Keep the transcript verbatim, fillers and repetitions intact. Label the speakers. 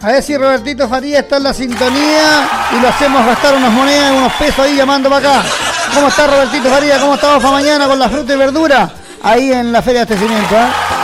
Speaker 1: A ver si Robertito Faría está en la sintonía y lo hacemos gastar unas monedas, unos pesos ahí llamando para acá. ¿Cómo está Robertito Faría? ¿Cómo estamos para mañana con la fruta y verdura? Ahí en la Feria de Abastecimiento, ¿eh?